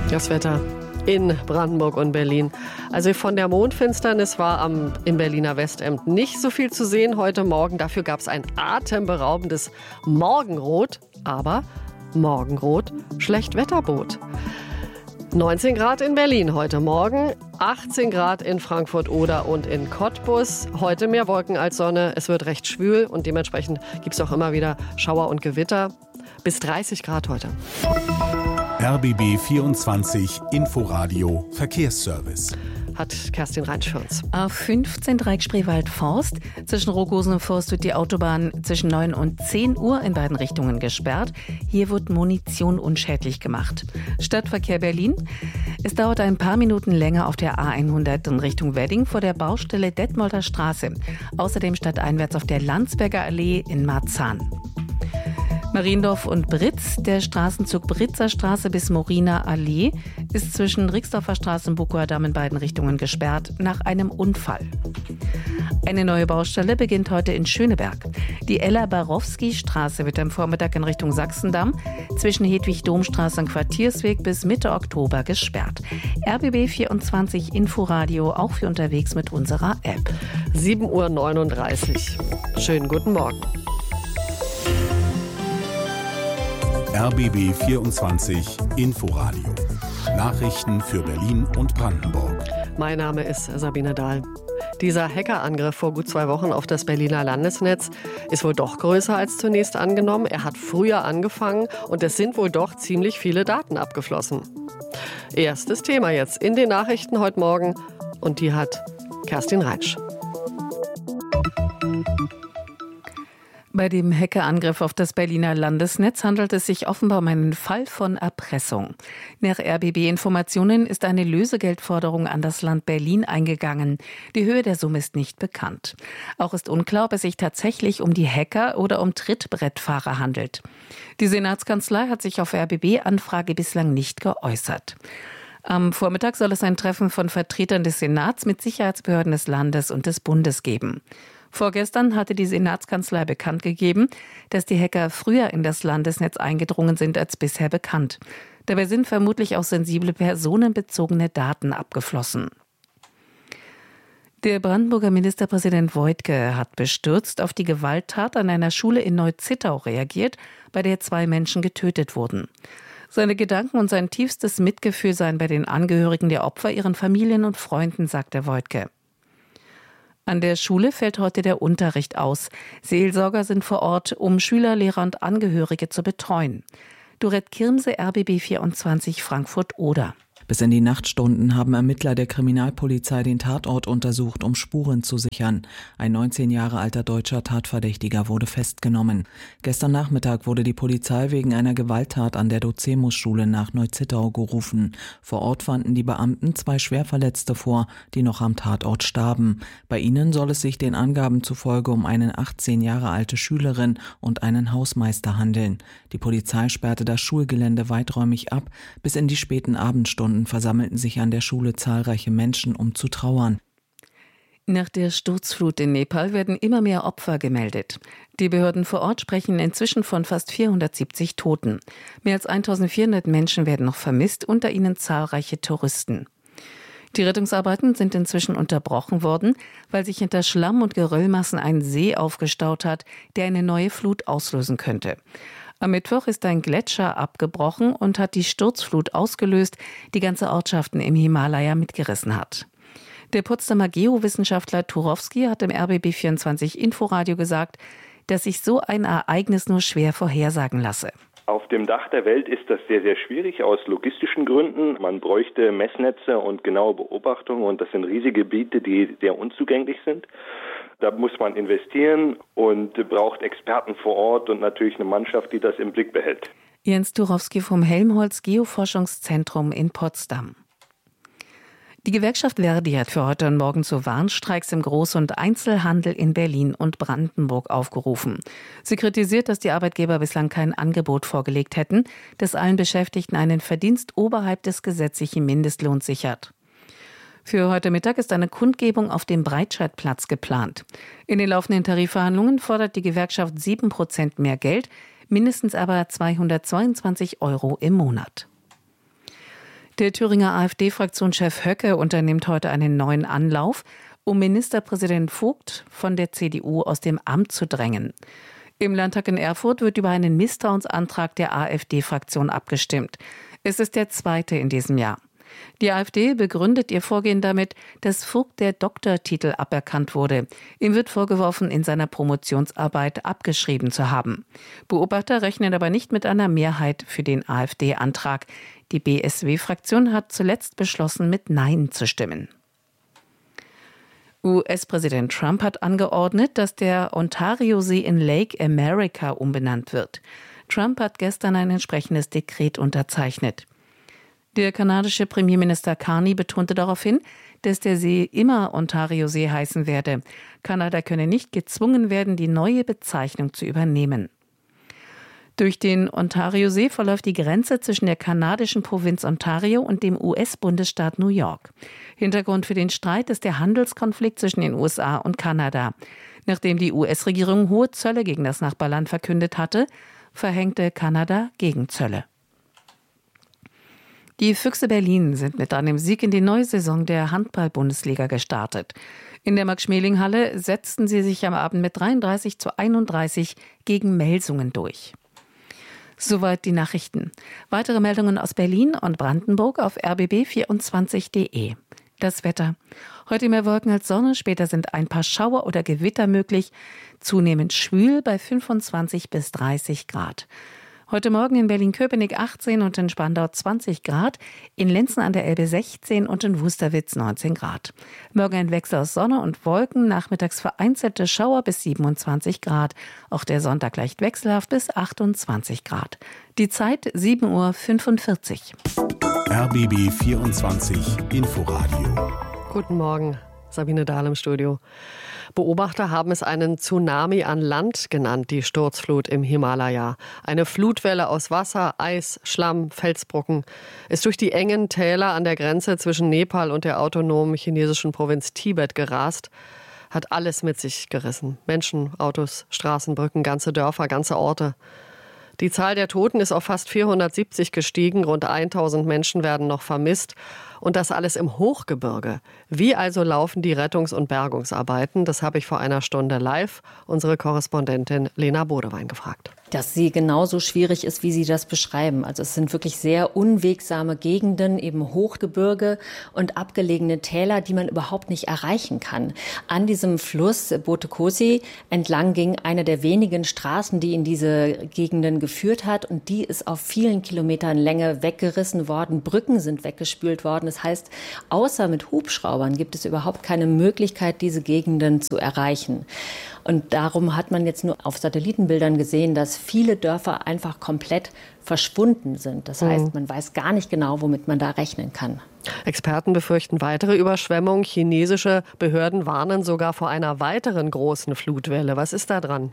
Das Wetter in Brandenburg und Berlin. Also von der Mondfinsternis war im Berliner Westend nicht so viel zu sehen heute Morgen. Dafür gab es ein atemberaubendes Morgenrot. Aber Morgenrot, Schlechtwetterboot. 19 Grad in Berlin heute Morgen, 18 Grad in Frankfurt-Oder und in Cottbus. Heute mehr Wolken als Sonne. Es wird recht schwül und dementsprechend gibt es auch immer wieder Schauer und Gewitter. Bis 30 Grad heute. RBB 24 Inforadio Verkehrsservice. Hat Kerstin Reinsch für uns. A15 Dreieck Spreewald-Forst. Zwischen Rogosen und Forst wird die Autobahn zwischen 9 und 10 Uhr in beiden Richtungen gesperrt. Hier wird Munition unschädlich gemacht. Stadtverkehr Berlin. Es dauert ein paar Minuten länger auf der A100 in Richtung Wedding vor der Baustelle Detmolder Straße. Außerdem stadteinwärts auf der Landsberger Allee in Marzahn. Mariendorf und Britz. Der Straßenzug Britzer Straße bis Moriner Allee ist zwischen Rixdorfer Straße und Bukower Damm in beiden Richtungen gesperrt nach einem Unfall. Eine neue Baustelle beginnt heute in Schöneberg. Die Ella-Barowski-Straße wird am Vormittag in Richtung Sachsendamm zwischen Hedwig-Domstraße und Quartiersweg bis Mitte Oktober gesperrt. RBB 24 Inforadio auch für unterwegs mit unserer App. 7:39 Uhr. Schönen guten Morgen. RBB 24 Inforadio. Nachrichten für Berlin und Brandenburg. Mein Name ist Sabine Dahl. Dieser Hackerangriff vor gut 2 Wochen auf das Berliner Landesnetz ist wohl doch größer als zunächst angenommen. Er hat früher angefangen und es sind wohl doch ziemlich viele Daten abgeflossen. Erstes Thema jetzt in den Nachrichten heute Morgen und die hat Kerstin Reinsch. Bei dem Hackerangriff auf das Berliner Landesnetz handelt es sich offenbar um einen Fall von Erpressung. Nach RBB-Informationen ist eine Lösegeldforderung an das Land Berlin eingegangen. Die Höhe der Summe ist nicht bekannt. Auch ist unklar, ob es sich tatsächlich um die Hacker oder um Trittbrettfahrer handelt. Die Senatskanzlei hat sich auf RBB-Anfrage bislang nicht geäußert. Am Vormittag soll es ein Treffen von Vertretern des Senats mit Sicherheitsbehörden des Landes und des Bundes geben. Vorgestern hatte die Senatskanzlei bekannt gegeben, dass die Hacker früher in das Landesnetz eingedrungen sind als bisher bekannt. Dabei sind vermutlich auch sensible personenbezogene Daten abgeflossen. Der Brandenburger Ministerpräsident Woidke hat bestürzt auf die Gewalttat an einer Schule in Neu-Zittau reagiert, bei der 2 Menschen getötet wurden. Seine Gedanken und sein tiefstes Mitgefühl seien bei den Angehörigen der Opfer, ihren Familien und Freunden, sagte Woidke. An der Schule fällt heute der Unterricht aus. Seelsorger sind vor Ort, um Schüler, Lehrer und Angehörige zu betreuen. Dorette Kirmse, RBB 24 Frankfurt-Oder. Bis in die Nachtstunden haben Ermittler der Kriminalpolizei den Tatort untersucht, um Spuren zu sichern. Ein 19 Jahre alter deutscher Tatverdächtiger wurde festgenommen. Gestern Nachmittag wurde die Polizei wegen einer Gewalttat an der Docemus-Schule nach Neu-Zittau gerufen. Vor Ort fanden die Beamten 2 Schwerverletzte vor, die noch am Tatort starben. Bei ihnen soll es sich den Angaben zufolge um eine 18 Jahre alte Schülerin und einen Hausmeister handeln. Die Polizei sperrte das Schulgelände weiträumig ab. Bis in die späten Abendstunden versammelten sich an der Schule zahlreiche Menschen, um zu trauern. Nach der Sturzflut in Nepal werden immer mehr Opfer gemeldet. Die Behörden vor Ort sprechen inzwischen von fast 470 Toten. Mehr als 1400 Menschen werden noch vermisst, unter ihnen zahlreiche Touristen. Die Rettungsarbeiten sind inzwischen unterbrochen worden, weil sich hinter Schlamm und Geröllmassen ein See aufgestaut hat, der eine neue Flut auslösen könnte. Am Mittwoch ist ein Gletscher abgebrochen und hat die Sturzflut ausgelöst, die ganze Ortschaften im Himalaya mitgerissen hat. Der Potsdamer Geowissenschaftler Turowski hat im RBB 24 Inforadio gesagt, dass sich so ein Ereignis nur schwer vorhersagen lasse. Auf dem Dach der Welt ist das sehr, sehr schwierig aus logistischen Gründen. Man bräuchte Messnetze und genaue Beobachtungen und das sind riesige Gebiete, die sehr unzugänglich sind. Da muss man investieren und braucht Experten vor Ort und natürlich eine Mannschaft, die das im Blick behält. Jens Turowski vom Helmholtz Geoforschungszentrum in Potsdam. Die Gewerkschaft Verdi hat für heute und morgen zu Warnstreiks im Groß- und Einzelhandel in Berlin und Brandenburg aufgerufen. Sie kritisiert, dass die Arbeitgeber bislang kein Angebot vorgelegt hätten, das allen Beschäftigten einen Verdienst oberhalb des gesetzlichen Mindestlohns sichert. Für heute Mittag ist eine Kundgebung auf dem Breitscheidplatz geplant. In den laufenden Tarifverhandlungen fordert die Gewerkschaft 7% mehr Geld, mindestens aber 222 € im Monat. Der Thüringer AfD-Fraktionschef Höcke unternimmt heute einen neuen Anlauf, um Ministerpräsident Vogt von der CDU aus dem Amt zu drängen. Im Landtag in Erfurt wird über einen Misstrauensantrag der AfD-Fraktion abgestimmt. Es ist der zweite in diesem Jahr. Die AfD begründet ihr Vorgehen damit, dass Vogt der Doktortitel aberkannt wurde. Ihm wird vorgeworfen, in seiner Promotionsarbeit abgeschrieben zu haben. Beobachter rechnen aber nicht mit einer Mehrheit für den AfD-Antrag. Die BSW-Fraktion hat zuletzt beschlossen, mit Nein zu stimmen. US-Präsident Trump hat angeordnet, dass der Ontario-See in Lake America umbenannt wird. Trump hat gestern ein entsprechendes Dekret unterzeichnet. Der kanadische Premierminister Carney betonte daraufhin, dass der See immer Ontario-See heißen werde. Kanada könne nicht gezwungen werden, die neue Bezeichnung zu übernehmen. Durch den Ontario-See verläuft die Grenze zwischen der kanadischen Provinz Ontario und dem US-Bundesstaat New York. Hintergrund für den Streit ist der Handelskonflikt zwischen den USA und Kanada. Nachdem die US-Regierung hohe Zölle gegen das Nachbarland verkündet hatte, verhängte Kanada Gegenzölle. Die Füchse Berlin sind mit einem Sieg in die neue Saison der Handball-Bundesliga gestartet. In der Max-Schmeling-Halle setzten sie sich am Abend mit 33:31 gegen Melsungen durch. Soweit die Nachrichten. Weitere Meldungen aus Berlin und Brandenburg auf rbb24.de. Das Wetter. Heute mehr Wolken als Sonne, später sind ein paar Schauer oder Gewitter möglich. Zunehmend schwül bei 25 bis 30 Grad. Heute Morgen in Berlin-Köpenick 18 und in Spandau 20 Grad, in Lenzen an der Elbe 16 und in Wusterwitz 19 Grad. Morgen ein Wechsel aus Sonne und Wolken, nachmittags vereinzelte Schauer bis 27 Grad. Auch der Sonntag leicht wechselhaft bis 28 Grad. Die Zeit 7:45 Uhr. RBB 24 Inforadio. Guten Morgen, Sabine Dahl im Studio. Beobachter haben es einen Tsunami an Land genannt, die Sturzflut im Himalaya. Eine Flutwelle aus Wasser, Eis, Schlamm, Felsbrocken ist durch die engen Täler an der Grenze zwischen Nepal und der autonomen chinesischen Provinz Tibet gerast, hat alles mit sich gerissen. Menschen, Autos, Straßen, Brücken, ganze Dörfer, ganze Orte. Die Zahl der Toten ist auf fast 470 gestiegen, rund 1000 Menschen werden noch vermisst. Und das alles im Hochgebirge. Wie also laufen die Rettungs- und Bergungsarbeiten? Das habe ich vor einer Stunde live unsere Korrespondentin Lena Bodewein gefragt. Dass sie genauso schwierig ist, wie Sie das beschreiben. Also es sind wirklich sehr unwegsame Gegenden, eben Hochgebirge und abgelegene Täler, die man überhaupt nicht erreichen kann. An diesem Fluss Botekosi entlang ging eine der wenigen Straßen, die in diese Gegenden geführt hat. Und die ist auf vielen Kilometern Länge weggerissen worden. Brücken sind weggespült worden. Das heißt, außer mit Hubschraubern gibt es überhaupt keine Möglichkeit, diese Gegenden zu erreichen. Und darum hat man jetzt nur auf Satellitenbildern gesehen, dass viele Dörfer einfach komplett verschwunden sind. Das heißt, man weiß gar nicht genau, womit man da rechnen kann. Experten befürchten weitere Überschwemmungen. Chinesische Behörden warnen sogar vor einer weiteren großen Flutwelle. Was ist da dran?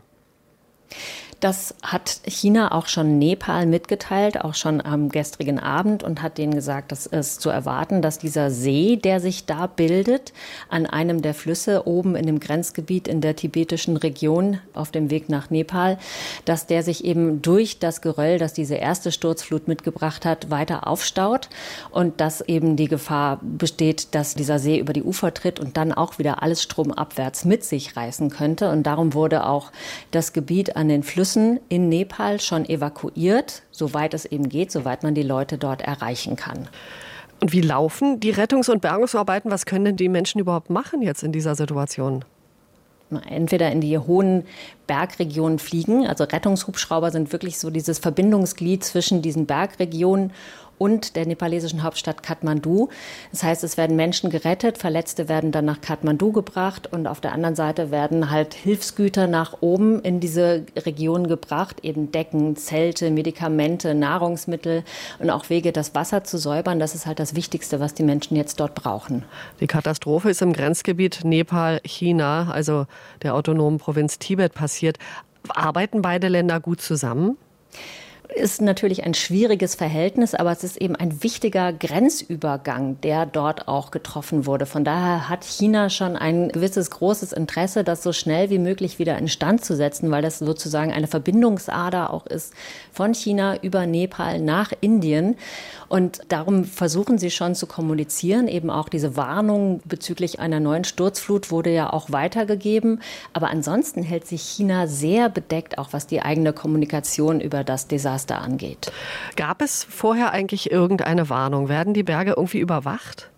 Das hat China auch schon Nepal mitgeteilt, auch schon am gestrigen Abend, und hat denen gesagt, dass es zu erwarten, dass dieser See, der sich da bildet, an einem der Flüsse oben in dem Grenzgebiet in der tibetischen Region auf dem Weg nach Nepal, dass der sich eben durch das Geröll, das diese erste Sturzflut mitgebracht hat, weiter aufstaut und dass eben die Gefahr besteht, dass dieser See über die Ufer tritt und dann auch wieder alles stromabwärts mit sich reißen könnte. Und darum wurde auch das Gebiet an den Flüssen in Nepal schon evakuiert, soweit es eben geht, soweit man die Leute dort erreichen kann. Und wie laufen die Rettungs- und Bergungsarbeiten? Was können denn die Menschen überhaupt machen jetzt in dieser Situation? Entweder in die hohen Bergregionen fliegen, also Rettungshubschrauber sind wirklich so dieses Verbindungsglied zwischen diesen Bergregionen und der nepalesischen Hauptstadt Kathmandu. Das heißt, es werden Menschen gerettet, Verletzte werden dann nach Kathmandu gebracht und auf der anderen Seite werden halt Hilfsgüter nach oben in diese Region gebracht, eben Decken, Zelte, Medikamente, Nahrungsmittel und auch Wege, das Wasser zu säubern. Das ist halt das Wichtigste, was die Menschen jetzt dort brauchen. Die Katastrophe ist im Grenzgebiet Nepal-China, also der autonomen Provinz Tibet, passiert. Arbeiten beide Länder gut zusammen? Ist natürlich ein schwieriges Verhältnis, aber es ist eben ein wichtiger Grenzübergang, der dort auch getroffen wurde. Von daher hat China schon ein gewisses großes Interesse, das so schnell wie möglich wieder instand zu setzen, weil das sozusagen eine Verbindungsader auch ist von China über Nepal nach Indien. Und darum versuchen sie schon zu kommunizieren. Eben auch diese Warnung bezüglich einer neuen Sturzflut wurde ja auch weitergegeben. Aber ansonsten hält sich China sehr bedeckt, auch was die eigene Kommunikation über das Desaster angeht. Gab es vorher eigentlich irgendeine Warnung? Werden die Berge irgendwie überwacht?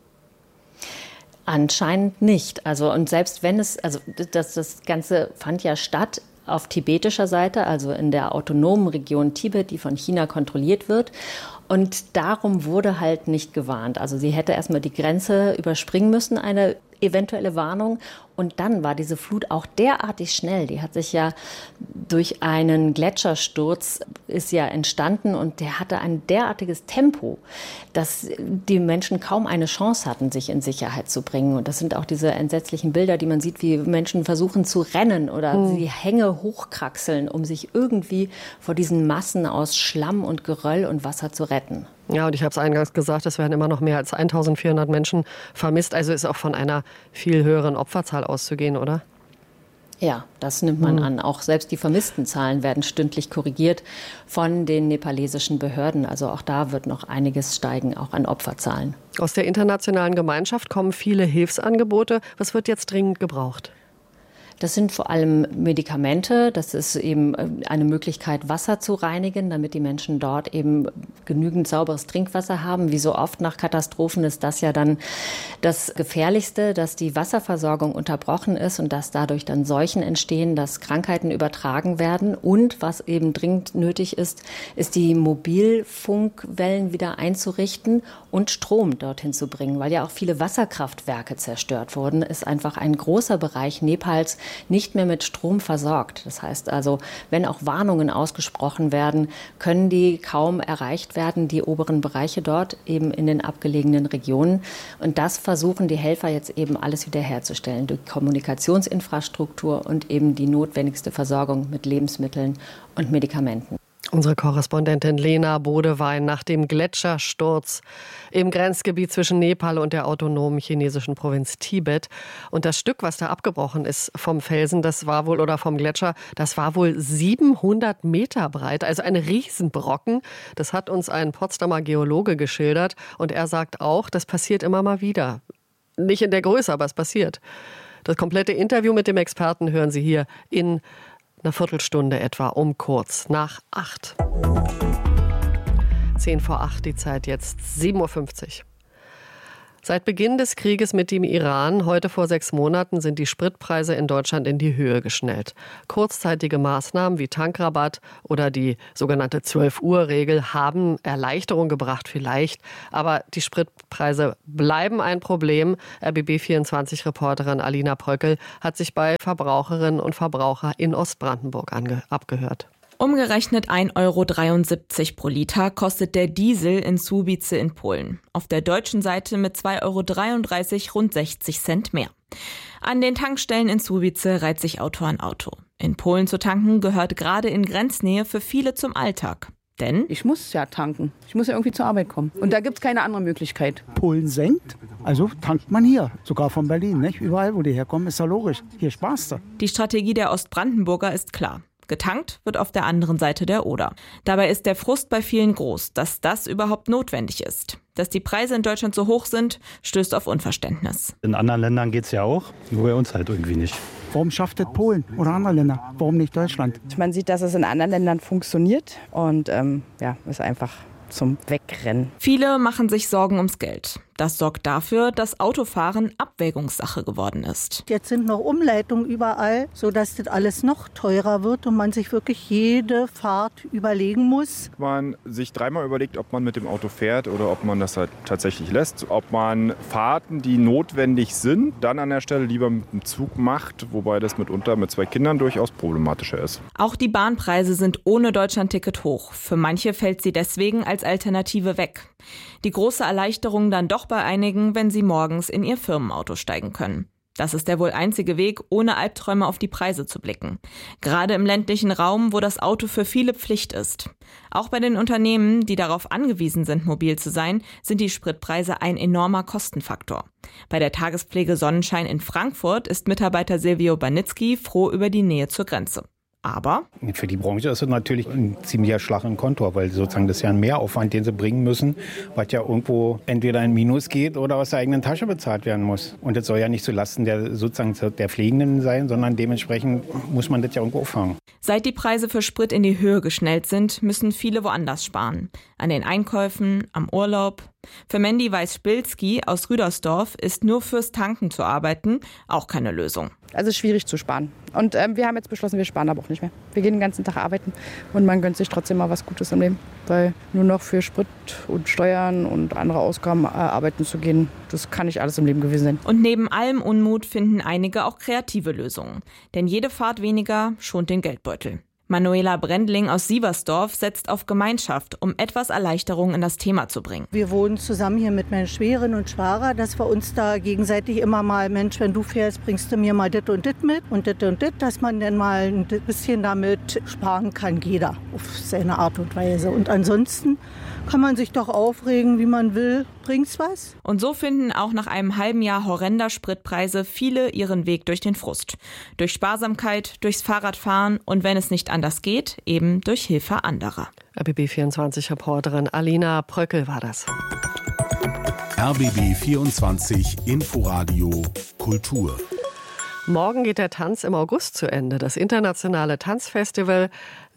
Anscheinend nicht. Und selbst wenn das Ganze fand ja statt auf tibetischer Seite, also in der autonomen Region Tibet, die von China kontrolliert wird. Und darum wurde halt nicht gewarnt. Also sie hätte erstmal die Grenze überspringen müssen, eine eventuelle Warnung. Und dann war diese Flut auch derartig schnell. Die hat sich ja durch einen Gletschersturz ist ja entstanden und der hatte ein derartiges Tempo, dass die Menschen kaum eine Chance hatten, sich in Sicherheit zu bringen. Und das sind auch diese entsetzlichen Bilder, die man sieht, wie Menschen versuchen zu rennen oder die Hänge hochkraxeln, um sich irgendwie vor diesen Massen aus Schlamm und Geröll und Wasser zu retten. Ja, und ich habe es eingangs gesagt, es werden immer noch mehr als 1400 Menschen vermisst. Also ist auch von einer viel höheren Opferzahl auszugehen, oder? Ja, das nimmt man an. Auch selbst die vermissten Zahlen werden stündlich korrigiert von den nepalesischen Behörden. Also auch da wird noch einiges steigen, auch an Opferzahlen. Aus der internationalen Gemeinschaft kommen viele Hilfsangebote. Was wird jetzt dringend gebraucht? Das sind vor allem Medikamente. Das ist eben eine Möglichkeit, Wasser zu reinigen, damit die Menschen dort eben genügend sauberes Trinkwasser haben. Wie so oft nach Katastrophen ist das ja dann das Gefährlichste, dass die Wasserversorgung unterbrochen ist und dass dadurch dann Seuchen entstehen, dass Krankheiten übertragen werden. Und was eben dringend nötig ist, ist die Mobilfunkwellen wieder einzurichten und Strom dorthin zu bringen. Weil ja auch viele Wasserkraftwerke zerstört wurden, ist einfach ein großer Bereich Nepals nicht mehr mit Strom versorgt. Das heißt also, wenn auch Warnungen ausgesprochen werden, können die kaum erreicht werden, die oberen Bereiche dort eben in den abgelegenen Regionen. Und das versuchen die Helfer jetzt eben alles wiederherzustellen durch Kommunikationsinfrastruktur und eben die notwendigste Versorgung mit Lebensmitteln und Medikamenten. Unsere Korrespondentin Lena Bodewein nach dem Gletschersturz im Grenzgebiet zwischen Nepal und der autonomen chinesischen Provinz Tibet. Und das Stück, was da abgebrochen ist vom Felsen, das war wohl, oder vom Gletscher, das war wohl 700 Meter breit, also ein Riesenbrocken. Das hat uns ein Potsdamer Geologe geschildert. Und er sagt auch, das passiert immer mal wieder. Nicht in der Größe, aber es passiert. Das komplette Interview mit dem Experten hören Sie hier in eine Viertelstunde etwa um kurz nach 8. 10 vor 8 die Zeit jetzt, 7.50 Uhr. Seit Beginn des Krieges mit dem Iran, heute vor 6 Monaten, sind die Spritpreise in Deutschland in die Höhe geschnellt. Kurzzeitige Maßnahmen wie Tankrabatt oder die sogenannte 12-Uhr-Regel haben Erleichterung gebracht vielleicht. Aber die Spritpreise bleiben ein Problem. RBB24-Reporterin Alina Pröckel hat sich bei Verbraucherinnen und Verbrauchern in Ostbrandenburg abgehört. Umgerechnet 1,73 € pro Liter kostet der Diesel in Słubice in Polen. Auf der deutschen Seite mit 2,33 € rund 60 Cent mehr. An den Tankstellen in Słubice reiht sich Auto an Auto. In Polen zu tanken gehört gerade in Grenznähe für viele zum Alltag. Denn ich muss ja tanken. Ich muss ja irgendwie zur Arbeit kommen. Und da gibt es keine andere Möglichkeit. Polen senkt, also tankt man hier. Sogar von Berlin, nicht? Überall, wo die herkommen, ist ja logisch. Hier sparst du. Die Strategie der Ostbrandenburger ist klar. Getankt wird auf der anderen Seite der Oder. Dabei ist der Frust bei vielen groß, dass das überhaupt notwendig ist. Dass die Preise in Deutschland so hoch sind, stößt auf Unverständnis. In anderen Ländern geht's ja auch, nur bei uns halt irgendwie nicht. Warum schafft das Polen oder andere Länder? Warum nicht Deutschland? Man sieht, dass es in anderen Ländern funktioniert und ist einfach zum Wegrennen. Viele machen sich Sorgen ums Geld. Das sorgt dafür, dass Autofahren Abwägungssache geworden ist. Jetzt sind noch Umleitungen überall, sodass das alles noch teurer wird und man sich wirklich jede Fahrt überlegen muss. Man sich dreimal überlegt, ob man mit dem Auto fährt oder ob man das halt tatsächlich lässt. Ob man Fahrten, die notwendig sind, dann an der Stelle lieber mit dem Zug macht, wobei das mitunter mit 2 Kindern durchaus problematischer ist. Auch die Bahnpreise sind ohne Deutschlandticket hoch. Für manche fällt sie deswegen als Alternative weg. Die große Erleichterung dann doch bei einigen, wenn sie morgens in ihr Firmenauto steigen können. Das ist der wohl einzige Weg, ohne Albträume auf die Preise zu blicken. Gerade im ländlichen Raum, wo das Auto für viele Pflicht ist. Auch bei den Unternehmen, die darauf angewiesen sind, mobil zu sein, sind die Spritpreise ein enormer Kostenfaktor. Bei der Tagespflege Sonnenschein in Frankfurt ist Mitarbeiter Silvio Banitzky froh über die Nähe zur Grenze. Aber für die Branche ist es natürlich ein ziemlicher Schlag im Kontor, weil sozusagen das ist ja ein Mehraufwand, den sie bringen müssen, was ja irgendwo entweder in Minus geht oder aus der eigenen Tasche bezahlt werden muss. Und das soll ja nicht zulasten der Pflegenden sein, sondern dementsprechend muss man das ja irgendwo auffangen. Seit die Preise für Sprit in die Höhe geschnellt sind, müssen viele woanders sparen. An den Einkäufen, am Urlaub. Für Mandy Weiß-Spilski aus Rüdersdorf ist nur fürs Tanken zu arbeiten auch keine Lösung. Also schwierig zu sparen. Und wir haben jetzt beschlossen, wir sparen aber auch nicht mehr. Wir gehen den ganzen Tag arbeiten und man gönnt sich trotzdem mal was Gutes im Leben. Weil nur noch für Sprit und Steuern und andere Ausgaben arbeiten zu gehen, das kann nicht alles im Leben gewesen sein. Und neben allem Unmut finden einige auch kreative Lösungen. Denn jede Fahrt weniger schont den Geldbeutel. Manuela Brendling aus Sieversdorf setzt auf Gemeinschaft, um etwas Erleichterung in das Thema zu bringen. Wir wohnen zusammen hier mit meinen Schweren und Schwager, dass wir uns da gegenseitig immer mal, Mensch, wenn du fährst, bringst du mir mal dit und dit mit und dit, dass man dann mal ein bisschen damit sparen kann, jeder auf seine Art und Weise. Und ansonsten kann man sich doch aufregen, wie man will. Bringt's was? Und so finden auch nach einem halben Jahr horrender Spritpreise viele ihren Weg durch den Frust. Durch Sparsamkeit, durchs Fahrradfahren und wenn es nicht anders geht, eben durch Hilfe anderer. RBB24-Reporterin Alina Pröckel war das. RBB24 Inforadio Kultur. Morgen geht der Tanz im August zu Ende. Das internationale Tanzfestival.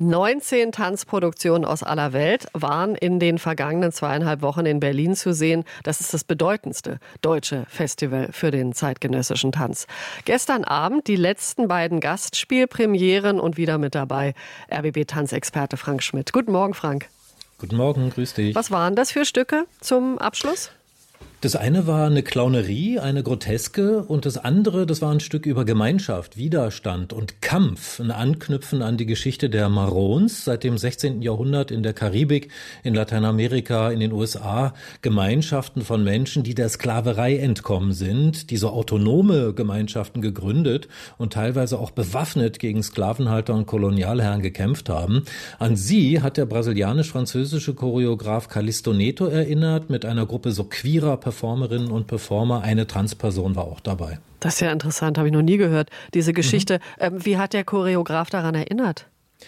19 Tanzproduktionen aus aller Welt waren in den vergangenen 2,5 Wochen in Berlin zu sehen. Das ist das bedeutendste deutsche Festival für den zeitgenössischen Tanz. Gestern Abend die letzten beiden Gastspielpremieren und wieder mit dabei RBB-Tanzexperte Frank Schmidt. Guten Morgen, Frank. Guten Morgen, grüß dich. Was waren das für Stücke zum Abschluss? Das eine war eine Clownerie, eine Groteske und das andere, das war ein Stück über Gemeinschaft, Widerstand und Kampf, ein Anknüpfen an die Geschichte der Marons seit dem 16. Jahrhundert in der Karibik, in Lateinamerika, in den USA, Gemeinschaften von Menschen, die der Sklaverei entkommen sind, die so autonome Gemeinschaften gegründet und teilweise auch bewaffnet gegen Sklavenhalter und Kolonialherren gekämpft haben. An sie hat der brasilianisch-französische Choreograf Calixto Neto erinnert, mit einer Gruppe so queerer Performerinnen und Performer, eine Transperson war auch dabei. Das ist ja interessant, habe ich noch nie gehört, diese Geschichte. Wie hat der Choreograf daran erinnert?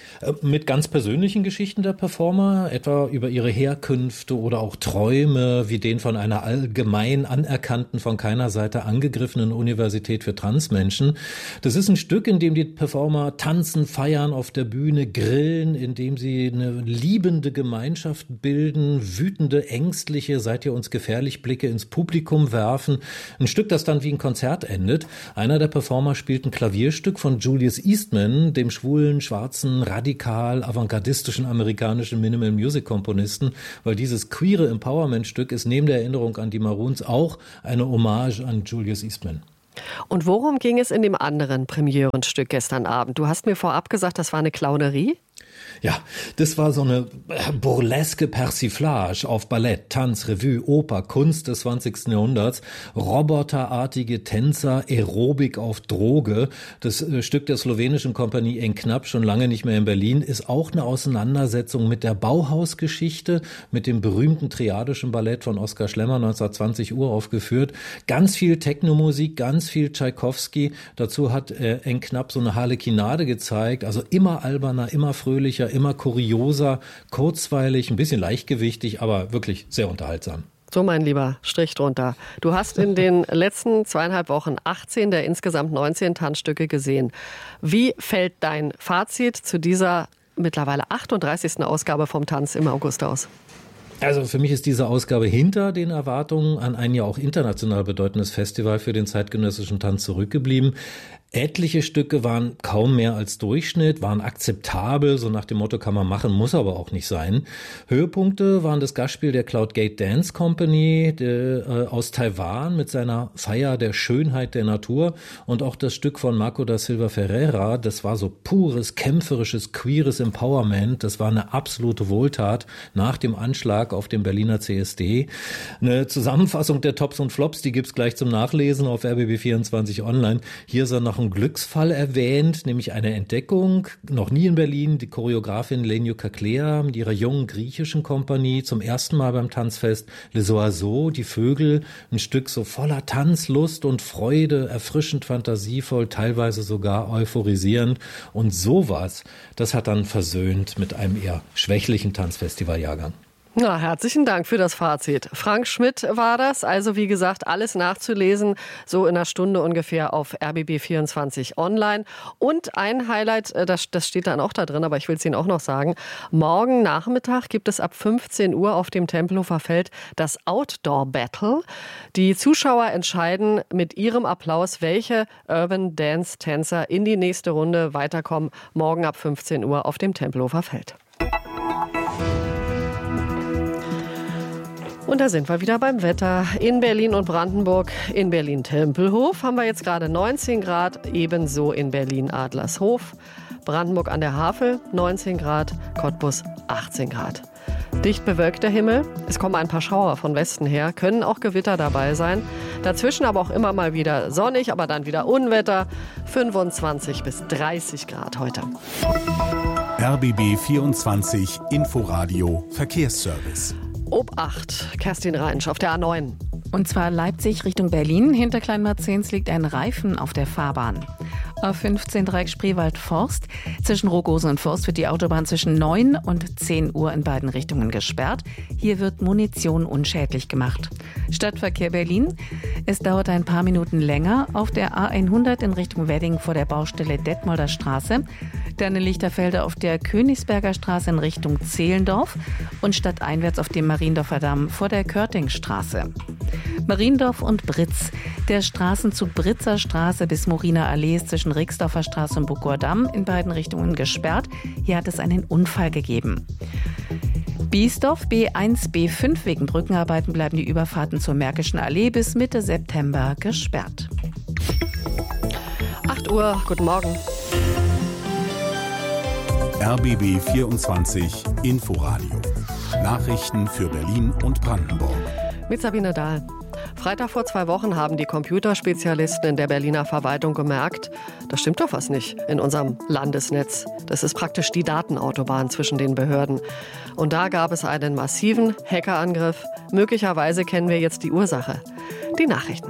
Mit ganz persönlichen Geschichten der Performer, etwa über ihre Herkünfte oder auch Träume, wie den von einer allgemein anerkannten, von keiner Seite angegriffenen Universität für Transmenschen. Das ist ein Stück, in dem die Performer tanzen, feiern auf der Bühne, grillen, in dem sie eine liebende Gemeinschaft bilden, wütende, ängstliche, seid ihr uns gefährlich Blicke ins Publikum werfen. Ein Stück, das dann wie ein Konzert endet. Einer der Performer spielt ein Klavierstück von Julius Eastman, dem schwulen, schwarzen, radikal avantgardistischen amerikanischen Minimal-Music-Komponisten, weil dieses queere Empowerment-Stück ist neben der Erinnerung an die Maroons auch eine Hommage an Julius Eastman. Und worum ging es in dem anderen Premierenstück gestern Abend? Du hast mir vorab gesagt, das war eine Clownerie? Ja, das war so eine burleske Persiflage auf Ballett, Tanz, Revue, Oper, Kunst des 20. Jahrhunderts, roboterartige Tänzer, Aerobik auf Droge. Das Stück der slowenischen Kompanie Enknap, schon lange nicht mehr in Berlin, ist auch eine Auseinandersetzung mit der Bauhausgeschichte, mit dem berühmten triadischen Ballett von Oskar Schlemmer 1920 uraufgeführt. Ganz viel Technomusik, ganz viel Tschaikowski. Dazu hat Enknap so eine Harlekinade gezeigt, also immer alberner, immer fröhlicher, immer kurioser, kurzweilig, ein bisschen leichtgewichtig, aber wirklich sehr unterhaltsam. So, mein Lieber, Strich drunter. Du hast in den letzten 2,5 Wochen 18 der insgesamt 19 Tanzstücke gesehen. Wie fällt dein Fazit zu dieser mittlerweile 38. Ausgabe vom Tanz im August aus? Also für mich ist diese Ausgabe hinter den Erwartungen an ein ja auch international bedeutendes Festival für den zeitgenössischen Tanz zurückgeblieben. Etliche Stücke waren kaum mehr als Durchschnitt, waren akzeptabel, so nach dem Motto kann man machen, muss aber auch nicht sein. Höhepunkte waren das Gastspiel der Cloud Gate Dance Company aus Taiwan mit seiner Feier der Schönheit der Natur und auch das Stück von Marco da Silva Ferreira, das war so pures, kämpferisches, queeres Empowerment, das war eine absolute Wohltat nach dem Anschlag auf dem Berliner CSD. Eine Zusammenfassung der Tops und Flops, die gibt's gleich zum Nachlesen auf RBB24 online. Hier ist er noch ein einen Glücksfall erwähnt, nämlich eine Entdeckung, noch nie in Berlin, die Choreografin Lenio Kaklea mit ihrer jungen griechischen Kompanie zum ersten Mal beim Tanzfest Les Oiseaux, die Vögel, ein Stück so voller Tanzlust und Freude, erfrischend fantasievoll, teilweise sogar euphorisierend. Und sowas, das hat dann versöhnt mit einem eher schwächlichen Tanzfestivaljahrgang. Na, herzlichen Dank für das Fazit. Frank Schmidt war das. Also wie gesagt, alles nachzulesen, so in einer Stunde ungefähr auf RBB24 online. Und ein Highlight, das steht dann auch da drin, aber ich will es Ihnen auch noch sagen. Morgen Nachmittag gibt es ab 15 Uhr auf dem Tempelhofer Feld das Outdoor Battle. Die Zuschauer entscheiden mit ihrem Applaus, welche Urban Dance Tänzer in die nächste Runde weiterkommen. Morgen ab 15 Uhr auf dem Tempelhofer Feld. Und da sind wir wieder beim Wetter. In Berlin und Brandenburg, in Berlin-Tempelhof haben wir jetzt gerade 19 Grad, ebenso in Berlin-Adlershof. Brandenburg an der Havel 19 Grad, Cottbus 18 Grad. Dicht bewölkter Himmel, es kommen ein paar Schauer von Westen her, können auch Gewitter dabei sein. Dazwischen aber auch immer mal wieder sonnig, aber dann wieder Unwetter. 25 bis 30 Grad heute. RBB 24 Inforadio Verkehrsservice. Obacht, Kerstin Reinsch auf der A9. Und zwar Leipzig Richtung Berlin. Hinter Kleinmarzens liegt ein Reifen auf der Fahrbahn. A15 Dreieck Spreewald-Forst. Zwischen Rogosen und Forst wird die Autobahn zwischen 9 und 10 Uhr in beiden Richtungen gesperrt. Hier wird Munition unschädlich gemacht. Stadtverkehr Berlin. Es dauert ein paar Minuten länger auf der A100 in Richtung Wedding vor der Baustelle Detmolder Straße. Dann in Lichterfelde auf der Königsberger Straße in Richtung Zehlendorf und stadteinwärts auf dem Mariendorfer Damm vor der Körtingstraße. Mariendorf und Britz. Der Straßenzug Britzer Straße bis Moriner Allee ist zwischen Rixdorfer Straße und Buckower Damm in beiden Richtungen gesperrt. Hier hat es einen Unfall gegeben. Biesdorf B1, B5 wegen Brückenarbeiten bleiben die Überfahrten zur Märkischen Allee bis Mitte September gesperrt. 8 Uhr, guten Morgen. RBB 24 Inforadio. Nachrichten für Berlin und Brandenburg. Mit Sabine Dahl. Freitag vor 2 Wochen haben die Computerspezialisten in der Berliner Verwaltung gemerkt, da stimmt doch was nicht in unserem Landesnetz. Das ist praktisch die Datenautobahn zwischen den Behörden. Und da gab es einen massiven Hackerangriff. Möglicherweise kennen wir jetzt die Ursache. Die Nachrichten.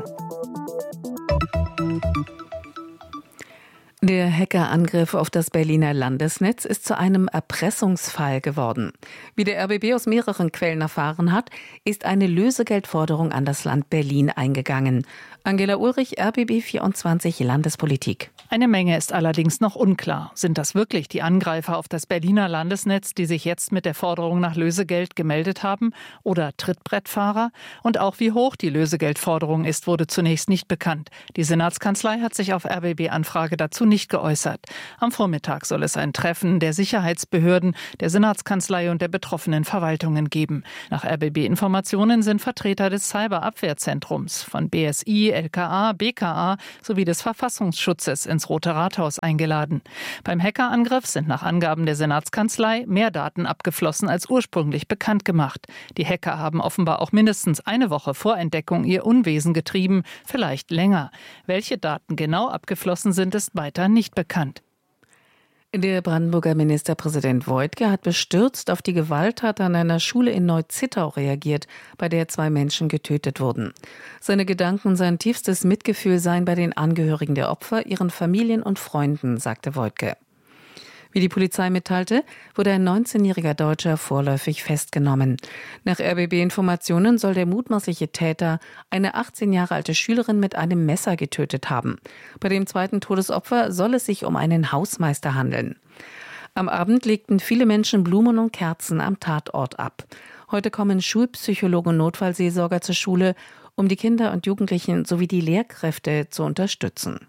Der Hackerangriff auf das Berliner Landesnetz ist zu einem Erpressungsfall geworden. Wie der RBB aus mehreren Quellen erfahren hat, ist eine Lösegeldforderung an das Land Berlin eingegangen. Angela Ulrich, RBB 24 Landespolitik. Eine Menge ist allerdings noch unklar. Sind das wirklich die Angreifer auf das Berliner Landesnetz, die sich jetzt mit der Forderung nach Lösegeld gemeldet haben, oder Trittbrettfahrer? Und auch wie hoch die Lösegeldforderung ist, wurde zunächst nicht bekannt. Die Senatskanzlei hat sich auf RBB-Anfrage dazu nicht geäußert. Am Vormittag soll es ein Treffen der Sicherheitsbehörden, der Senatskanzlei und der betroffenen Verwaltungen geben. Nach RBB-Informationen sind Vertreter des Cyberabwehrzentrums von BSI, LKA, BKA sowie des Verfassungsschutzes ins Rote Rathaus eingeladen. Beim Hackerangriff sind nach Angaben der Senatskanzlei mehr Daten abgeflossen als ursprünglich bekannt gemacht. Die Hacker haben offenbar auch mindestens eine Woche vor Entdeckung ihr Unwesen getrieben, vielleicht länger. Welche Daten genau abgeflossen sind, ist weiter nicht bekannt. Der Brandenburger Ministerpräsident Woidke hat bestürzt auf die Gewalttat an einer Schule in Neu-Zittau reagiert, bei der 2 Menschen getötet wurden. Seine Gedanken und sein tiefstes Mitgefühl seien bei den Angehörigen der Opfer, ihren Familien und Freunden, sagte Woidke. Wie die Polizei mitteilte, wurde ein 19-jähriger Deutscher vorläufig festgenommen. Nach RBB-Informationen soll der mutmaßliche Täter eine 18 Jahre alte Schülerin mit einem Messer getötet haben. Bei dem zweiten Todesopfer soll es sich um einen Hausmeister handeln. Am Abend legten viele Menschen Blumen und Kerzen am Tatort ab. Heute kommen Schulpsychologen und Notfallseelsorger zur Schule, um die Kinder und Jugendlichen sowie die Lehrkräfte zu unterstützen.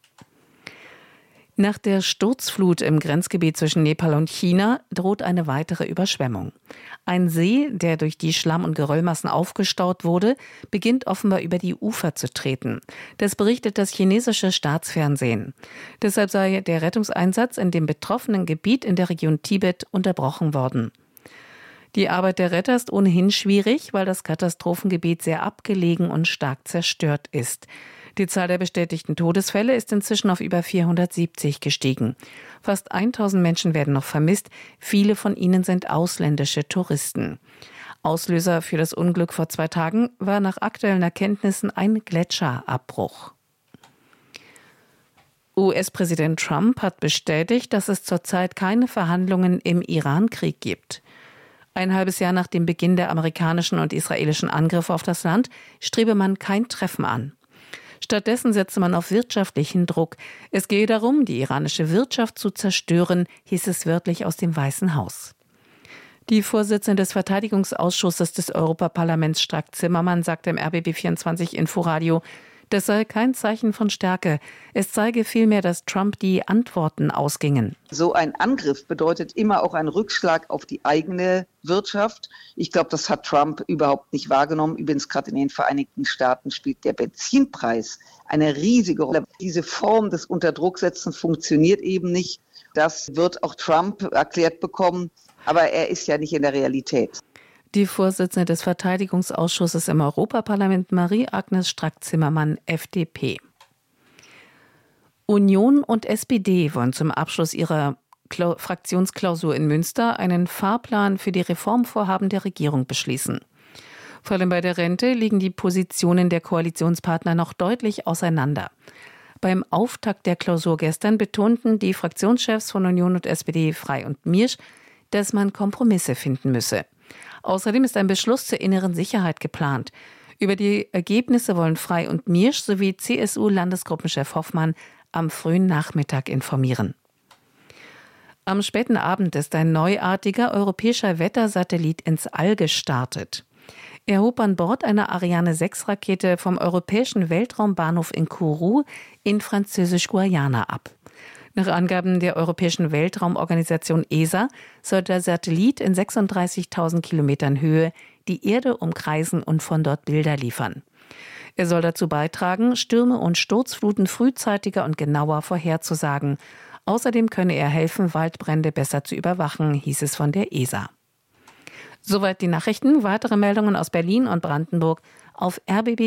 Nach der Sturzflut im Grenzgebiet zwischen Nepal und China droht eine weitere Überschwemmung. Ein See, der durch die Schlamm- und Geröllmassen aufgestaut wurde, beginnt offenbar über die Ufer zu treten. Das berichtet das chinesische Staatsfernsehen. Deshalb sei der Rettungseinsatz in dem betroffenen Gebiet in der Region Tibet unterbrochen worden. Die Arbeit der Retter ist ohnehin schwierig, weil das Katastrophengebiet sehr abgelegen und stark zerstört ist. Die Zahl der bestätigten Todesfälle ist inzwischen auf über 470 gestiegen. Fast 1000 Menschen werden noch vermisst. Viele von ihnen sind ausländische Touristen. Auslöser für das Unglück vor 2 Tagen war nach aktuellen Erkenntnissen ein Gletscherabbruch. US-Präsident Trump hat bestätigt, dass es zurzeit keine Verhandlungen im Iran-Krieg gibt. Ein halbes Jahr nach dem Beginn der amerikanischen und israelischen Angriffe auf das Land strebe man kein Treffen an. Stattdessen setze man auf wirtschaftlichen Druck. Es gehe darum, die iranische Wirtschaft zu zerstören, hieß es wörtlich aus dem Weißen Haus. Die Vorsitzende des Verteidigungsausschusses des Europaparlaments, Strack-Zimmermann, sagte im RBB24 Inforadio, das sei kein Zeichen von Stärke. Es zeige vielmehr, dass Trump die Antworten ausgingen. So ein Angriff bedeutet immer auch einen Rückschlag auf die eigene Wirtschaft. Ich glaube, das hat Trump überhaupt nicht wahrgenommen. Übrigens, gerade in den Vereinigten Staaten spielt der Benzinpreis eine riesige Rolle. Diese Form des Unterdrucksetzens funktioniert eben nicht. Das wird auch Trump erklärt bekommen. Aber er ist ja nicht in der Realität. Die Vorsitzende des Verteidigungsausschusses im Europaparlament, Marie-Agnes Strack-Zimmermann, FDP. Union und SPD wollen zum Abschluss ihrer Fraktionsklausur in Münster einen Fahrplan für die Reformvorhaben der Regierung beschließen. Vor allem bei der Rente liegen die Positionen der Koalitionspartner noch deutlich auseinander. Beim Auftakt der Klausur gestern betonten die Fraktionschefs von Union und SPD, Frey und Miersch, dass man Kompromisse finden müsse. Außerdem ist ein Beschluss zur inneren Sicherheit geplant. Über die Ergebnisse wollen Frey und Miersch sowie CSU-Landesgruppenchef Hoffmann am frühen Nachmittag informieren. Am späten Abend ist ein neuartiger europäischer Wettersatellit ins All gestartet. Er hob an Bord einer Ariane-6-Rakete vom europäischen Weltraumbahnhof in Kourou in Französisch-Guayana ab. Nach Angaben der Europäischen Weltraumorganisation ESA soll der Satellit in 36.000 Kilometern Höhe die Erde umkreisen und von dort Bilder liefern. Er soll dazu beitragen, Stürme und Sturzfluten frühzeitiger und genauer vorherzusagen. Außerdem könne er helfen, Waldbrände besser zu überwachen, hieß es von der ESA. Soweit die Nachrichten. Weitere Meldungen aus Berlin und Brandenburg auf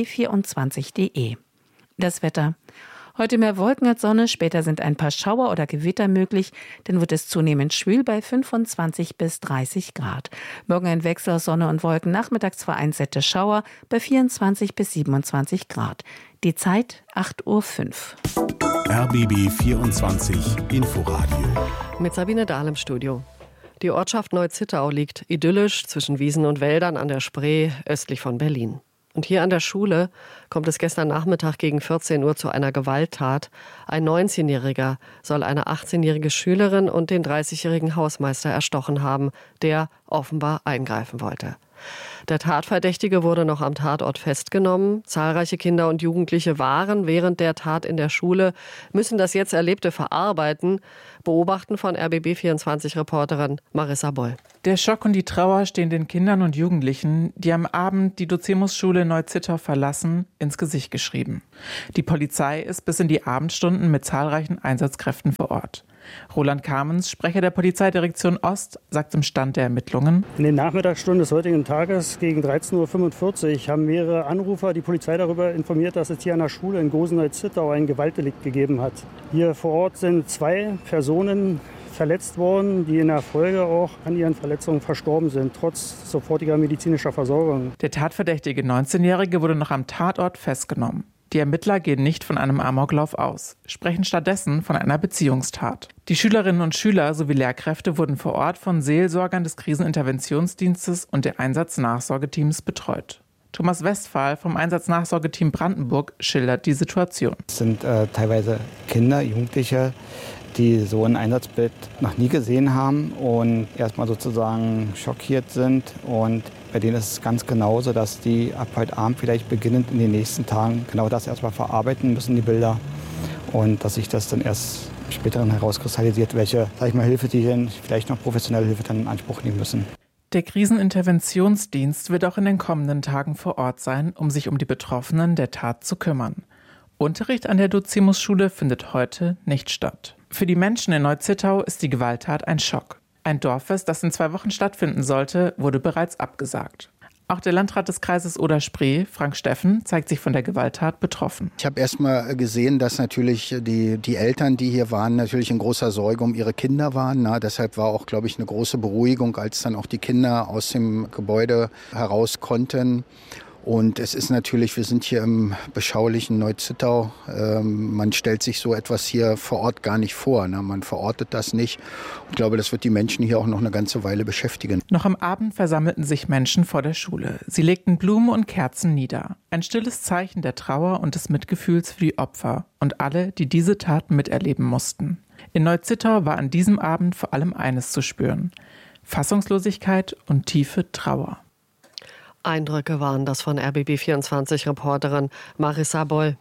rbb24.de. Das Wetter. Heute mehr Wolken als Sonne, später sind ein paar Schauer oder Gewitter möglich, dann wird es zunehmend schwül bei 25 bis 30 Grad. Morgen ein Wechsel aus Sonne und Wolken, nachmittags vereinzelte Schauer bei 24 bis 27 Grad. Die Zeit 8:05 Uhr. RBB 24 Inforadio. Mit Sabine Dahl im Studio. Die Ortschaft Neu-Zittau liegt idyllisch zwischen Wiesen und Wäldern an der Spree östlich von Berlin. Und hier an der Schule kommt es gestern Nachmittag gegen 14 Uhr zu einer Gewalttat. Ein 19-Jähriger soll eine 18-jährige Schülerin und den 30-jährigen Hausmeister erstochen haben, der offenbar eingreifen wollte. Der Tatverdächtige wurde noch am Tatort festgenommen. Zahlreiche Kinder und Jugendliche waren während der Tat in der Schule, müssen das jetzt Erlebte verarbeiten. Beobachten von RBB24-Reporterin Marissa Boll. Der Schock und die Trauer stehen den Kindern und Jugendlichen, die am Abend die Docemus-Schule Neu-Zittau verlassen, ins Gesicht geschrieben. Die Polizei ist bis in die Abendstunden mit zahlreichen Einsatzkräften vor Ort. Roland Kamens, Sprecher der Polizeidirektion Ost, sagt im Stand der Ermittlungen: In den Nachmittagsstunden des heutigen Tages gegen 13:45 Uhr haben mehrere Anrufer die Polizei darüber informiert, dass es hier an der Schule in Gosen-Neu-Zittau ein Gewaltdelikt gegeben hat. Hier vor Ort sind 2 Personen verletzt worden, die in der Folge auch an ihren Verletzungen verstorben sind, trotz sofortiger medizinischer Versorgung. Der tatverdächtige 19-Jährige wurde noch am Tatort festgenommen. Die Ermittler gehen nicht von einem Amoklauf aus, sprechen stattdessen von einer Beziehungstat. Die Schülerinnen und Schüler sowie Lehrkräfte wurden vor Ort von Seelsorgern des Kriseninterventionsdienstes und der Einsatznachsorgeteams betreut. Thomas Westphal vom Einsatznachsorgeteam Brandenburg schildert die Situation. Es sind teilweise Kinder, Jugendliche, die so ein Einsatzbild noch nie gesehen haben und erstmal sozusagen schockiert sind. Und bei denen ist es ganz genauso, dass die ab heute Abend vielleicht beginnend in den nächsten Tagen genau das erstmal verarbeiten müssen, die Bilder. Und dass sich das dann erst im Späteren herauskristallisiert, welche, Hilfe die dann vielleicht noch professionelle Hilfe dann in Anspruch nehmen müssen. Der Kriseninterventionsdienst wird auch in den kommenden Tagen vor Ort sein, um sich um die Betroffenen der Tat zu kümmern. Unterricht an der Docemus-Schule findet heute nicht statt. Für die Menschen in Neu-Zittau ist die Gewalttat ein Schock. Ein Dorffest, das in 2 Wochen stattfinden sollte, wurde bereits abgesagt. Auch der Landrat des Kreises Oder-Spree, Frank Steffen, zeigt sich von der Gewalttat betroffen. Ich habe erst mal gesehen, dass natürlich die Eltern, die hier waren, natürlich in großer Sorge um ihre Kinder waren. Deshalb war auch, glaube ich, eine große Beruhigung, als dann auch die Kinder aus dem Gebäude heraus konnten. Und es ist natürlich, wir sind hier im beschaulichen Neu-Zittau. Man stellt sich so etwas hier vor Ort gar nicht vor. Man verortet das nicht. Ich glaube, das wird die Menschen hier auch noch eine ganze Weile beschäftigen. Noch am Abend versammelten sich Menschen vor der Schule. Sie legten Blumen und Kerzen nieder. Ein stilles Zeichen der Trauer und des Mitgefühls für die Opfer und alle, die diese Tat miterleben mussten. In Neu-Zittau war an diesem Abend vor allem eines zu spüren: Fassungslosigkeit und tiefe Trauer. Eindrücke waren das von RBB24-Reporterin Marissa Boll.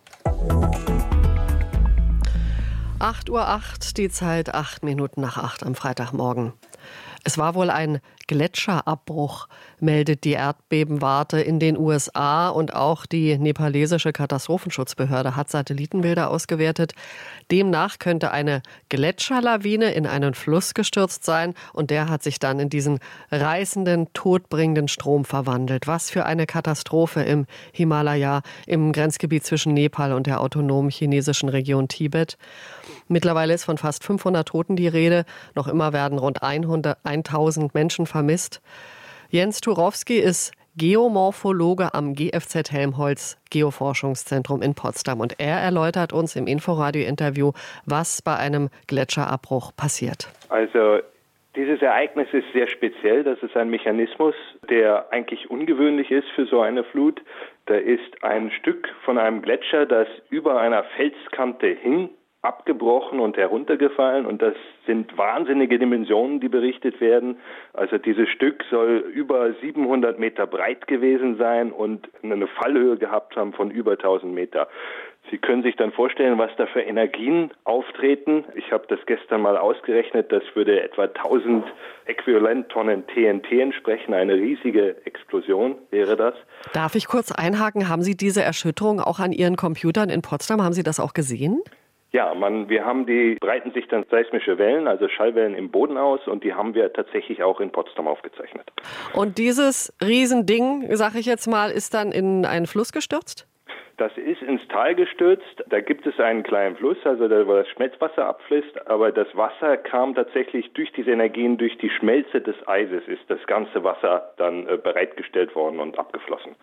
8:08 Uhr, die Zeit 8 Minuten nach 8 am Freitagmorgen. Es war wohl ein Gletscherabbruch, meldet die Erdbebenwarte in den USA, und auch die nepalesische Katastrophenschutzbehörde hat Satellitenbilder ausgewertet. Demnach könnte eine Gletscherlawine in einen Fluss gestürzt sein, und der hat sich dann in diesen reißenden, todbringenden Strom verwandelt. Was für eine Katastrophe im Himalaya, im Grenzgebiet zwischen Nepal und der autonomen chinesischen Region Tibet. Mittlerweile ist von fast 500 Toten die Rede. Noch immer werden rund 1000 Menschen vermisst. Jens Turowski ist Geomorphologe am GFZ Helmholtz Geoforschungszentrum in Potsdam, und er erläutert uns im Inforadio-Interview, was bei einem Gletscherabbruch passiert. Also dieses Ereignis ist sehr speziell. Das ist ein Mechanismus, der eigentlich ungewöhnlich ist für so eine Flut. Da ist ein Stück von einem Gletscher, das über einer Felskante hing, abgebrochen und heruntergefallen, und das sind wahnsinnige Dimensionen, die berichtet werden. Also dieses Stück soll über 700 Meter breit gewesen sein und eine Fallhöhe gehabt haben von über 1000 Meter. Sie können sich dann vorstellen, was da für Energien auftreten. Ich habe das gestern mal ausgerechnet, das würde etwa 1000 Äquivalenttonnen TNT entsprechen. Eine riesige Explosion wäre das. Darf ich kurz einhaken? Haben Sie diese Erschütterung auch an Ihren Computern in Potsdam, haben Sie das auch gesehen? Ja, breiten sich dann seismische Wellen, also Schallwellen im Boden aus, und die haben wir tatsächlich auch in Potsdam aufgezeichnet. Und dieses Riesending, sag ich jetzt mal, ist dann in einen Fluss gestürzt? Das ist ins Tal gestürzt. Da gibt es einen kleinen Fluss, also da wo das Schmelzwasser abfließt, aber das Wasser kam tatsächlich durch diese Energien, durch die Schmelze des Eises ist das ganze Wasser dann bereitgestellt worden und abgeflossen.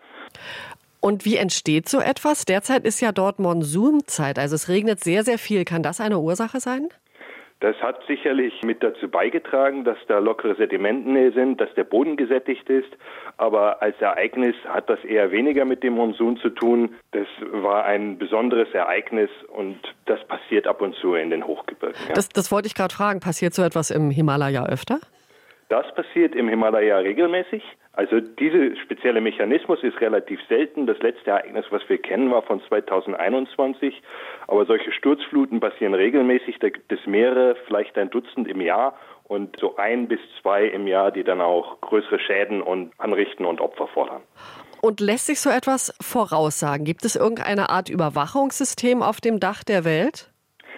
Und wie entsteht so etwas? Derzeit ist ja dort Monsunzeit, also es regnet sehr, sehr viel. Kann das eine Ursache sein? Das hat sicherlich mit dazu beigetragen, dass da lockere Sedimentennähe sind, dass der Boden gesättigt ist. Aber als Ereignis hat das eher weniger mit dem Monsun zu tun. Das war ein besonderes Ereignis, und das passiert ab und zu in den Hochgebirgen. Ja. Das wollte ich gerade fragen. Passiert so etwas im Himalaya öfter? Das passiert im Himalaya regelmäßig. Also dieser spezielle Mechanismus ist relativ selten. Das letzte Ereignis, was wir kennen, war von 2021. Aber solche Sturzfluten passieren regelmäßig. Da gibt es mehrere, vielleicht ein Dutzend im Jahr, und so 1 bis 2 im Jahr, die dann auch größere Schäden anrichten und Opfer fordern. Und lässt sich so etwas voraussagen? Gibt es irgendeine Art Überwachungssystem auf dem Dach der Welt?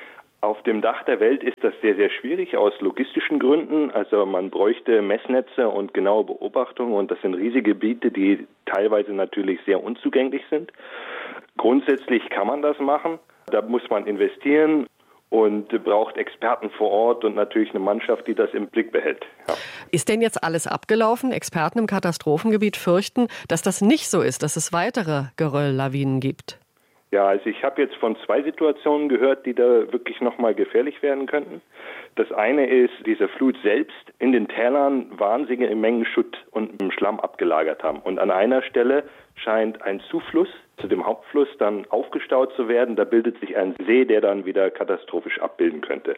Auf dem Dach der Welt ist das sehr, sehr schwierig aus logistischen Gründen. Also man bräuchte Messnetze und genaue Beobachtungen, und das sind riesige Gebiete, die teilweise natürlich sehr unzugänglich sind. Grundsätzlich kann man das machen. Da muss man investieren und braucht Experten vor Ort und natürlich eine Mannschaft, die das im Blick behält. Ja. Ist denn jetzt alles abgelaufen? Experten im Katastrophengebiet fürchten, dass das nicht so ist, dass es weitere Gerölllawinen gibt. Ja, also ich habe jetzt von 2 Situationen gehört, die da wirklich nochmal gefährlich werden könnten. Das eine ist, diese Flut selbst in den Tälern wahnsinnige Mengen Schutt und Schlamm abgelagert haben. Und an einer Stelle scheint ein Zufluss zu dem Hauptfluss dann aufgestaut zu werden. Da bildet sich ein See, der dann wieder katastrophisch abbilden könnte.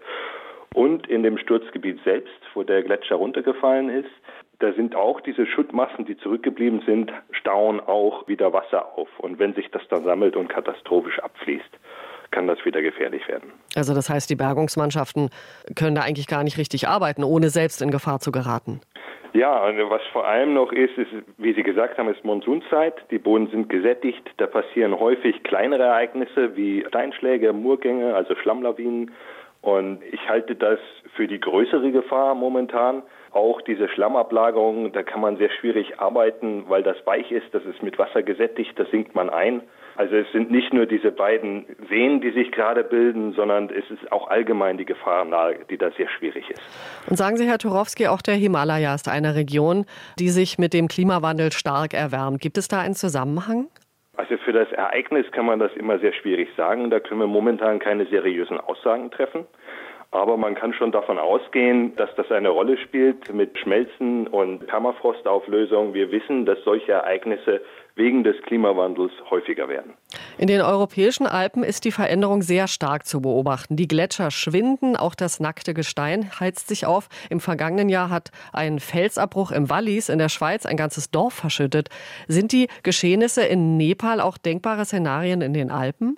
Und in dem Sturzgebiet selbst, wo der Gletscher runtergefallen ist, da sind auch diese Schuttmassen, die zurückgeblieben sind, stauen auch wieder Wasser auf. Und wenn sich das dann sammelt und katastrophisch abfließt, kann das wieder gefährlich werden. Also das heißt, die Bergungsmannschaften können da eigentlich gar nicht richtig arbeiten, ohne selbst in Gefahr zu geraten. Ja, und was vor allem noch ist, wie Sie gesagt haben, ist Monsunzeit. Die Boden sind gesättigt. Da passieren häufig kleinere Ereignisse wie Steinschläge, Murgänge, also Schlammlawinen. Und ich halte das für die größere Gefahr momentan. Auch diese Schlammablagerung, da kann man sehr schwierig arbeiten, weil das weich ist, das ist mit Wasser gesättigt, das sinkt man ein. Also es sind nicht nur diese beiden Seen, die sich gerade bilden, sondern es ist auch allgemein die Gefahrenlage, die da sehr schwierig ist. Und sagen Sie, Herr Turowski, auch der Himalaya ist eine Region, die sich mit dem Klimawandel stark erwärmt. Gibt es da einen Zusammenhang? Also für das Ereignis kann man das immer sehr schwierig sagen. Da können wir momentan keine seriösen Aussagen treffen. Aber man kann schon davon ausgehen, dass das eine Rolle spielt mit Schmelzen und Permafrostauflösung. Wir wissen, dass solche Ereignisse wegen des Klimawandels häufiger werden. In den europäischen Alpen ist die Veränderung sehr stark zu beobachten. Die Gletscher schwinden, auch das nackte Gestein heizt sich auf. Im vergangenen Jahr hat ein Felsabbruch im Wallis in der Schweiz ein ganzes Dorf verschüttet. Sind die Geschehnisse in Nepal auch denkbare Szenarien in den Alpen?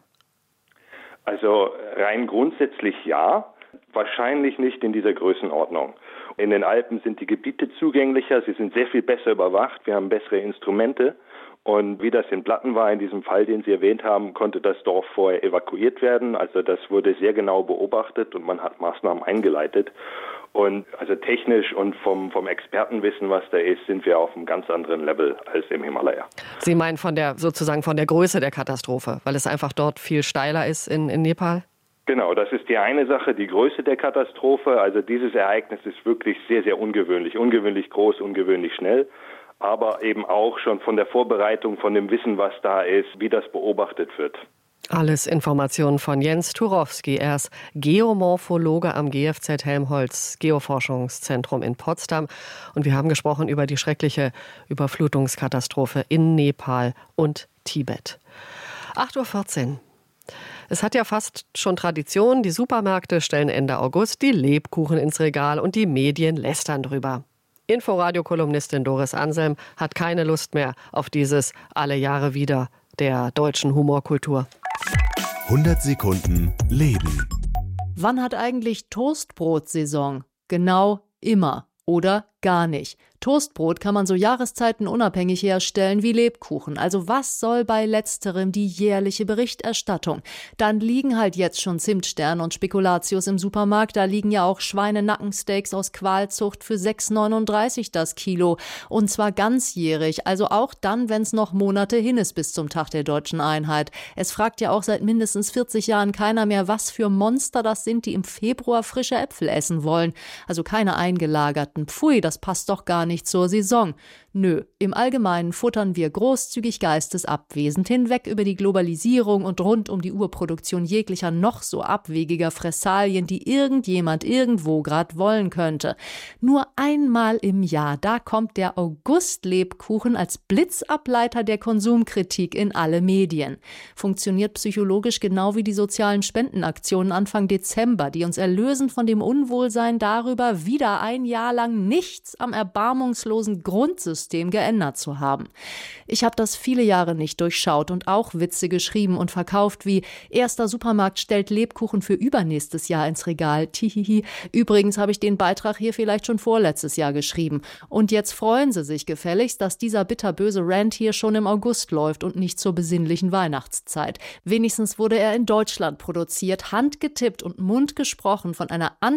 Also rein grundsätzlich ja. Wahrscheinlich nicht in dieser Größenordnung. In den Alpen sind die Gebiete zugänglicher, sie sind sehr viel besser überwacht, wir haben bessere Instrumente. Und wie das in Platten war, in diesem Fall, den Sie erwähnt haben, konnte das Dorf vorher evakuiert werden. Also das wurde sehr genau beobachtet und man hat Maßnahmen eingeleitet. Und also technisch und vom Expertenwissen, was da ist, sind wir auf einem ganz anderen Level als im Himalaya. Sie meinen von der Größe der Katastrophe, weil es einfach dort viel steiler ist in Nepal? Genau, das ist die eine Sache, die Größe der Katastrophe. Also dieses Ereignis ist wirklich sehr, sehr ungewöhnlich. Ungewöhnlich groß, ungewöhnlich schnell. Aber eben auch schon von der Vorbereitung, von dem Wissen, was da ist, wie das beobachtet wird. Alles Informationen von Jens Turowski. Er ist Geomorphologe am GFZ Helmholtz Geoforschungszentrum in Potsdam. Und wir haben gesprochen über die schreckliche Überflutungskatastrophe in Nepal und Tibet. 8:14 Uhr. Es hat ja fast schon Tradition, die Supermärkte stellen Ende August die Lebkuchen ins Regal und die Medien lästern drüber. Inforadio-Kolumnistin Doris Anselm hat keine Lust mehr auf dieses alle Jahre wieder der deutschen Humorkultur. 100 Sekunden Leben. Wann hat eigentlich Toastbrot-Saison? Genau immer oder gar nicht. Toastbrot kann man so jahreszeitenunabhängig herstellen wie Lebkuchen. Also was soll bei letzterem die jährliche Berichterstattung? Dann liegen halt jetzt schon Zimtsterne und Spekulatius im Supermarkt. Da liegen ja auch Schweinenackensteaks aus Qualzucht für 6,39 das Kilo. Und zwar ganzjährig, also auch dann, wenn es noch Monate hin ist bis zum Tag der deutschen Einheit. Es fragt ja auch seit mindestens 40 Jahren keiner mehr, was für Monster das sind, die im Februar frische Äpfel essen wollen. Also keine eingelagerten. Pfui, das passt doch gar nicht zur Saison. Nö, im Allgemeinen futtern wir großzügig geistesabwesend hinweg über die Globalisierung und rund um die Urproduktion jeglicher noch so abwegiger Fressalien, die irgendjemand irgendwo grad wollen könnte. Nur einmal im Jahr, da kommt der August-Lebkuchen als Blitzableiter der Konsumkritik in alle Medien. Funktioniert psychologisch genau wie die sozialen Spendenaktionen Anfang Dezember, die uns erlösen von dem Unwohlsein darüber, wieder ein Jahr lang nichts am erbarmungslosen Grundsystem geändert zu haben. Ich habe das viele Jahre nicht durchschaut und auch Witze geschrieben und verkauft wie erster Supermarkt stellt Lebkuchen für übernächstes Jahr ins Regal. Tihihi. Übrigens habe ich den Beitrag hier vielleicht schon vorletztes Jahr geschrieben. Und jetzt freuen Sie sich gefälligst, dass dieser bitterböse Rant hier schon im August läuft und nicht zur besinnlichen Weihnachtszeit. Wenigstens wurde er in Deutschland produziert, handgetippt und mundgesprochen von einer